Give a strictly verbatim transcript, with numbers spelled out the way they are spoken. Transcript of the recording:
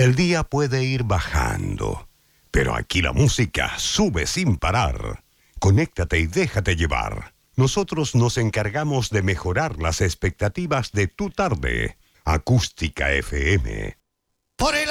El día puede ir bajando, pero aquí la música sube sin parar. Conéctate y déjate llevar. Nosotros nos encargamos de mejorar las expectativas de tu tarde. Acústica F M. Por el